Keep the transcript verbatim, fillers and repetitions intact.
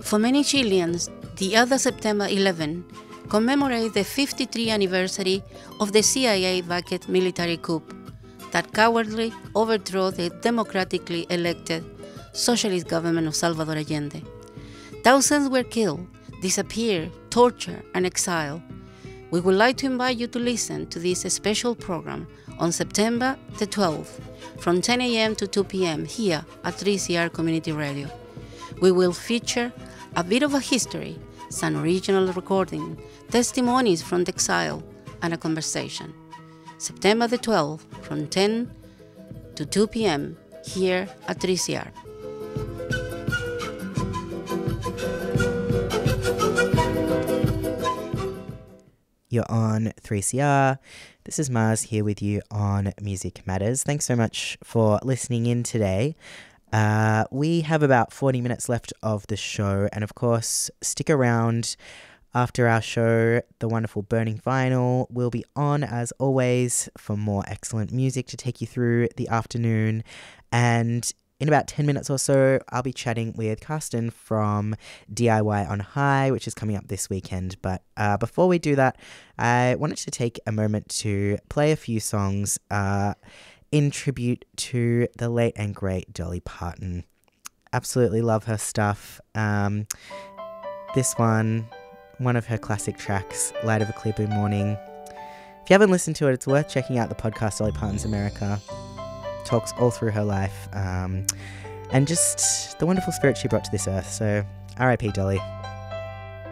For many Chileans, the other September eleventh commemorates the fifty-third anniversary of the C I A-backed military coup that cowardly overthrew the democratically elected socialist government of Salvador Allende. Thousands were killed, disappeared, tortured, and exiled. We would like to invite you to listen to this special program on September the twelfth from ten a.m. to two p.m. here at three C R Community Radio. We will feature a bit of a history, some original recording, testimonies from the exile, and a conversation. September the twelfth from ten to two p.m. here at three C R. You're on three C R. This is Mars here with you on Music Matters. Thanks so much for listening in today. Uh, we have about forty minutes left of the show, and of course, stick around after our show. The wonderful Burning Vinyl will be on as always for more excellent music to take you through the afternoon. And in about ten minutes or so, I'll be chatting with Carsten from D I Y on High, which is coming up this weekend. But uh, before we do that, I wanted to take a moment to play a few songs uh, in tribute to the late and great Dolly Parton. Absolutely love her stuff. Um, this one, one of her classic tracks, Light of a Clear Blue Morning. If you haven't listened to it, it's worth checking out the podcast Dolly Parton's America. Talks all through her life um, and just the wonderful spirit she brought to this earth. So R I P Dolly.